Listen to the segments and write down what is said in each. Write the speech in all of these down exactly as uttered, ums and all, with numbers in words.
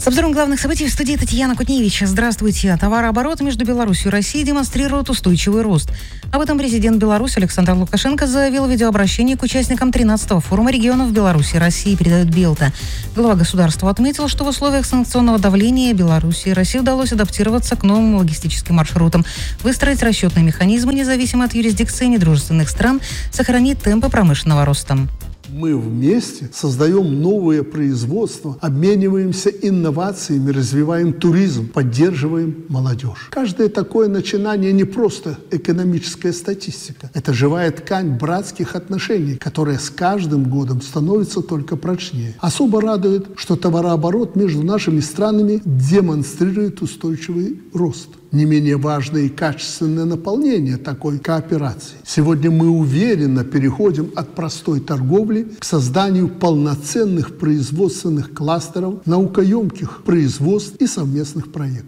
С обзором главных событий в студии Татьяна Кутневич. Здравствуйте. Товарооборот между Беларусью и Россией демонстрирует устойчивый рост. Об этом президент Беларуси Александр Лукашенко заявил в видеообращении к участникам тринадцатого форума регионов Беларуси и России, передает Белта. Глава государства отметил, что в условиях санкционного давления Беларуси и России удалось адаптироваться к новым логистическим маршрутам, выстроить расчетные механизмы, независимо от юрисдикции недружественных стран, сохранить темпы промышленного роста. Мы вместе создаем новые производства, обмениваемся инновациями, развиваем туризм, поддерживаем молодежь. Каждое такое начинание не просто экономическая статистика. Это живая ткань братских отношений, которая с каждым годом становится только прочнее. Особо радует, что товарооборот между нашими странами демонстрирует устойчивый рост. Не менее важное и качественное наполнение такой кооперации. Сегодня мы уверенно переходим от простой торговли к созданию полноценных производственных кластеров, наукоемких производств и совместных проектов.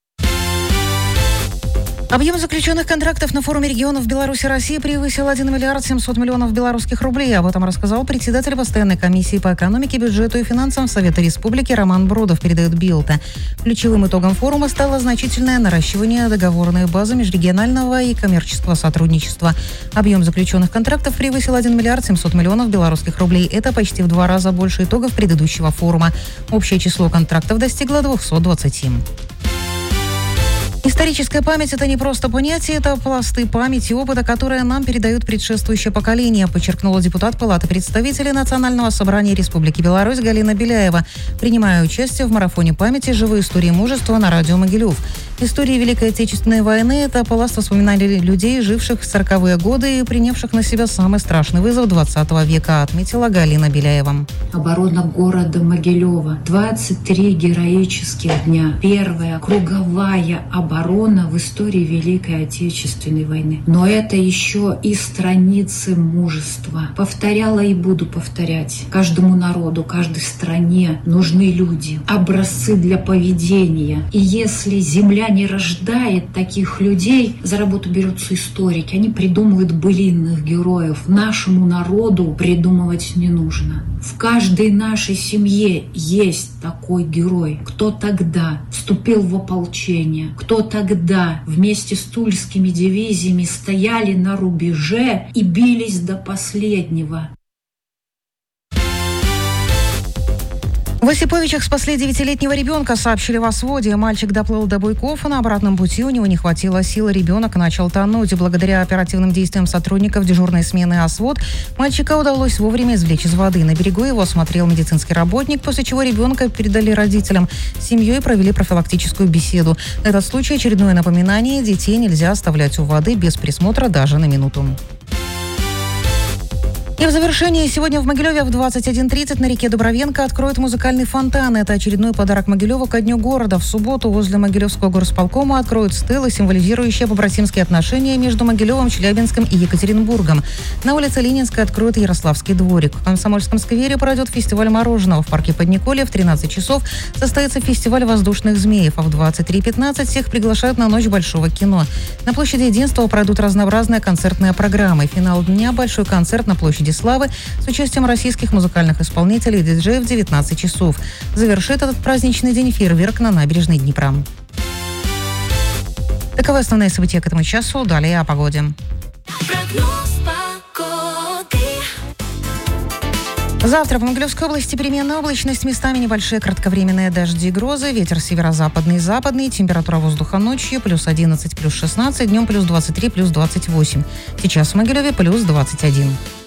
Объем заключенных контрактов на форуме регионов Беларуси и России превысил один миллиард семьсот миллионов белорусских рублей. Об этом рассказал председатель постоянной комиссии по экономике, бюджету и финансам Совета Республики Роман Бродов, передает Белта. Ключевым итогом форума стало значительное наращивание договорной базы межрегионального и коммерческого сотрудничества. Объем заключенных контрактов превысил один миллиард семьсот миллионов белорусских рублей. Это почти в два раза больше итогов предыдущего форума. Общее число контрактов достигло двухсот двадцати. Историческая память – это не просто понятие, это пласты памяти и опыта, которые нам передают предшествующее поколение, подчеркнула депутат Палаты представителей Национального собрания Республики Беларусь Галина Беляева, принимая участие в марафоне памяти «Живые истории мужества» на радио Могилев. Истории Великой Отечественной войны – это пласт воспоминаний людей, живших в сороковые годы и принявших на себя самый страшный вызов двадцатого века, отметила Галина Беляева. Оборона города Могилева. двадцать три героических дня. Первая круговая оборона в истории Великой Отечественной войны. Но это еще и страницы мужества. Повторяла и буду повторять. Каждому народу, каждой стране нужны люди, образцы для поведения. И если земля не рождает таких людей, за работу берутся историки. Они придумывают былинных героев. Нашему народу придумывать не нужно. В каждой нашей семье есть такой герой. Кто тогда вступил в ополчение, кто тогда вместе с тульскими дивизиями стояли на рубеже и бились до последнего. В Осиповичах спасли девятилетнего ребенка, сообщили в Осводе. Мальчик доплыл до Буйков, а на обратном пути у него не хватило сил, ребенок начал тонуть. Благодаря оперативным действиям сотрудников дежурной смены Освод мальчика удалось вовремя извлечь из воды. На берегу его осмотрел медицинский работник, после чего ребенка передали родителям. С семьей провели профилактическую беседу. На этот случай очередное напоминание: детей нельзя оставлять у воды без присмотра даже на минуту. И в завершении сегодня в Могилеве в двадцать один тридцать на реке Дубровенко откроют музыкальный фонтан. Это очередной подарок Могилева ко Дню города. В субботу возле Могилевского горосполкома откроют стелы, символизирующие побратимские отношения между Могилевом, Челябинском и Екатеринбургом. На улице Ленинской откроют Ярославский дворик. В Комсомольском сквере пройдет фестиваль мороженого. В парке Подниколье в тринадцать часов состоится фестиваль воздушных змеев, а в двадцать три пятнадцать всех приглашают на Ночь большого кино. На площади Единства пройдут разнообразные концертные программы. Финал дня – большой концерт на площади Славы с участием российских музыкальных исполнителей и диджеев в девятнадцать часов. Завершит этот праздничный день фейерверк на набережной Днепра. Таковы основные события к этому часу. Далее о погоде. Завтра в Могилевской области переменная облачность, местами небольшие кратковременные дожди и грозы, ветер северо-западный и западный, температура воздуха ночью плюс одиннадцать, плюс шестнадцать, днем плюс двадцать три, плюс двадцать восемь. Сейчас в Могилеве плюс двадцать один.